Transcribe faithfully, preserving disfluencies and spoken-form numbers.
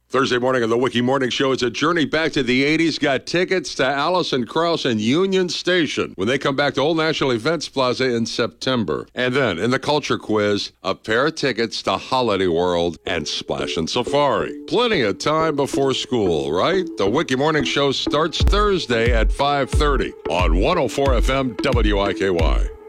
Thursday morning on the Wiki Morning Show, it's a journey back to the eighties. Got tickets to Alison Krauss and Union Station when they come back to Old National Events Plaza in September. And then, in the Culture Quiz, a pair of tickets to Holiday World and Splash and Safari. Plenty of time before school, right? The Wiki Morning Show starts Thursday at five thirty on one oh four F M W I K Y.